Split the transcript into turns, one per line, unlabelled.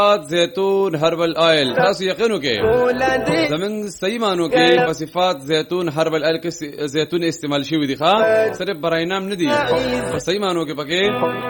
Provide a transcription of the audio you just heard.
زيتون هربل آيل تاسو یقینو کې زمنګ صحیح مانو کې په صفات زيتون هربل آيل کې زيتون استعمال شوی دی ښا صرف برای نام نه دی په صحیح مانو کې پکې